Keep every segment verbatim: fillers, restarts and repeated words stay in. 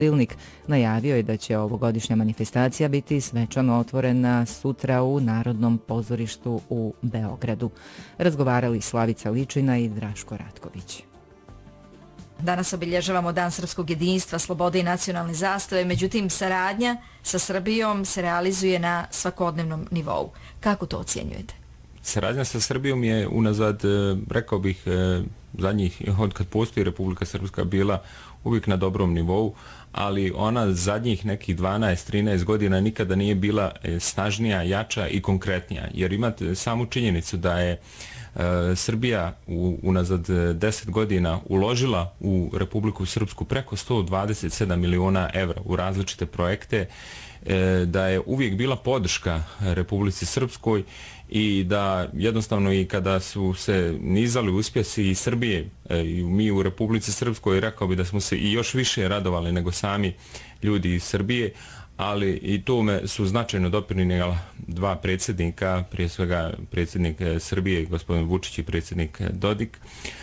Dilnik najavio je da će ovogodišnja manifestacija biti svečano otvorena sutra u Narodnom pozorištu u Beogradu. Razgovarali Slavica Ličina i Draško Ratković. Danas obilježavamo Dan srpskog jedinstva, slobode i nacionalne zastave, međutim saradnja sa Srbijom se realizuje na svakodnevnom nivou. Kako to ocjenjujete? Saradnja sa Srbijom je unazad, rekao bih, zadnjih, od kad postoji Republika Srpska, bila uvijek na dobrom nivou, ali ona zadnjih nekih dvanaest trinaest godina nikada nije bila snažnija, jača i konkretnija. Jer imate samu činjenicu da je e, Srbija u, unazad deset godina uložila u Republiku Srpsku preko sto dvadeset sedam miliona evra u različite projekte, e, da je uvijek bila podrška Republici Srpskoj i da jednostavno i kada su se nizali uspjesi i Srbije e, i mi u Republici Srpskoj, rekao bi da smo se i još više radovali nego sami ljudi iz Srbije, ali i tome su značajno doprinijela dva predsjednika, prije svega predsjednik Srbije gospodin Vučić i predsjednik Dodik.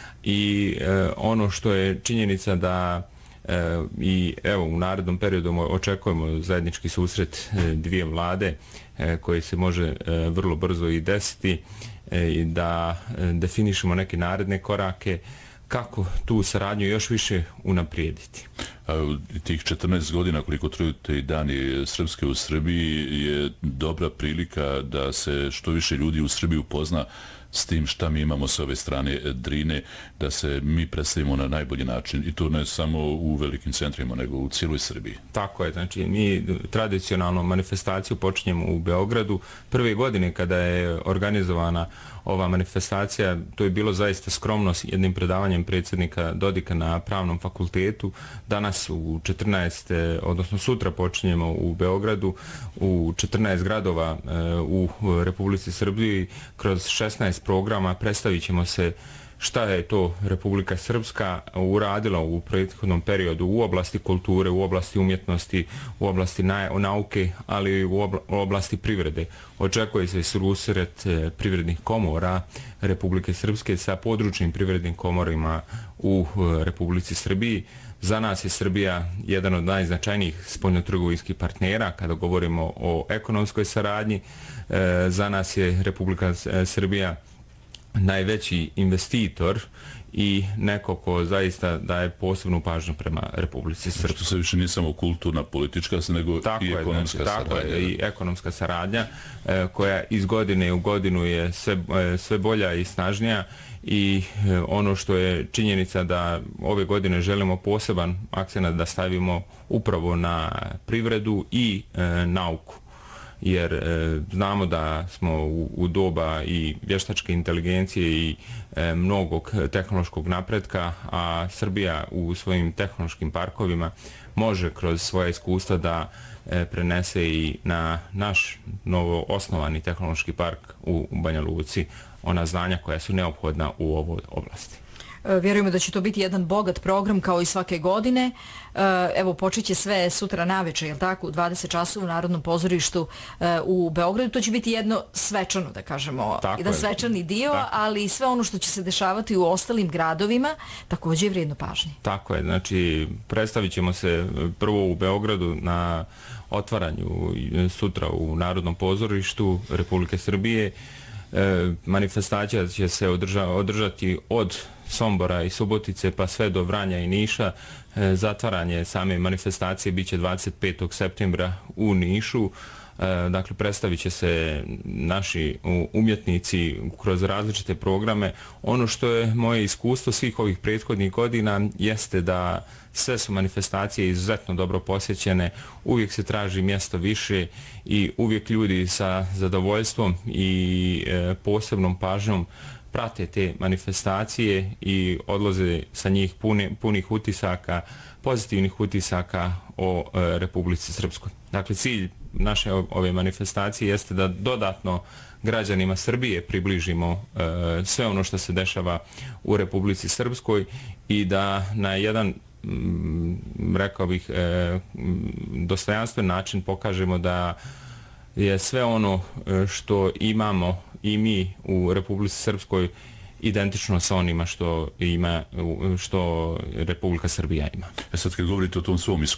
I e, ono što je činjenica da e, i evo u narednom periodu očekujemo zajednički susret e, dvije vlade e, koji se može e, vrlo brzo i desiti e, i da e, definišemo neke naredne korake kako tu saradnju još više unaprijediti. A tih četrnaest godina koliko traju te dani srpske u Srbiji je dobra prilika da se što više ljudi u Srbiji upozna s tim šta mi imamo s ove strane Drine, da se mi predstavimo na najbolji način i to ne samo u velikim centrima, nego u cijeloj Srbiji. Tako je, znači mi tradicionalno manifestaciju počinjemo u Beogradu. Prve godine kada je organizovana ova manifestacija, to je bilo zaista skromno s jednim predavanjem predsjednika Dodika na Pravnom fakultetu. Danas u četrnaest, odnosno sutra počinjemo u Beogradu, u četrnaest gradova u Republici Srbiji, kroz šesnaest programa predstavit ćemo se šta je to Republika Srpska uradila u prethodnom periodu u oblasti kulture, u oblasti umjetnosti, u oblasti nauke, ali i u oblasti privrede. Očekuje se susret privrednih komora Republike Srpske sa područnim privrednim komorima u Republici Srbiji. Za nas je Srbija jedan od najznačajnijih spoljnotrgovinskih partnera kada govorimo o ekonomskoj saradnji. Za nas je Republika Srbija najveći investitor i neko ko zaista daje posebnu pažnju prema Republici Srpskoj. Što se više nije samo kulturna, politička, nego tako i ekonomska je, znači, saradnja. Tako je, i ekonomska saradnja e, koja iz godine u godinu je sve, e, sve bolja i snažnija i e, ono što je činjenica da ove godine želimo poseban akcenat da stavimo upravo na privredu i e, nauku. Jer e, znamo da smo u, u doba i vještačke inteligencije i e, mnogog tehnološkog napretka, a Srbija u svojim tehnološkim parkovima može kroz svoje iskustva da e, prenese i na naš novo osnovani tehnološki park u, u Banja Luci ona znanja koja su neophodna u ovoj oblasti. Vjerujemo da će to biti jedan bogat program kao i svake godine. Evo, počet će sve sutra naveče, je li tako, u dvadeset časova u Narodnom pozorištu u Beogradu. To će biti jedno svečano, da kažemo, tako jedan je. Svečani dio, tako. Ali sve ono što će se dešavati u ostalim gradovima također je vrijedno pažnje. Tako je, znači predstavit ćemo se prvo u Beogradu na otvaranju sutra u Narodnom pozorištu Republike Srbije. E, manifestacija će se održa, održati od Sombora i Subotice pa sve do Vranja i Niša. E, zatvaranje same manifestacije biće dvadeset petog septembra u Nišu. E, dakle, predstavit će se naši umjetnici kroz različite programe. Ono što je moje iskustvo svih ovih prethodnih godina jeste da sve su manifestacije izuzetno dobro posjećene, uvijek se traži mjesto više i uvijek ljudi sa zadovoljstvom i e, posebnom pažnjom prate te manifestacije i odlaze sa njih puni, punih utisaka, pozitivnih utisaka o e, Republici Srpskoj. Dakle, cilj naše ove manifestacije jeste da dodatno građanima Srbije približimo e, sve ono što se dešava u Republici Srpskoj i da na jedan rekao bih e, dostojanstven način pokažemo da je sve ono što imamo i mi u Republici Srpskoj identično sa onima što ima što Republika Srbija ima. E sad kad govorite o tom svom iskustvu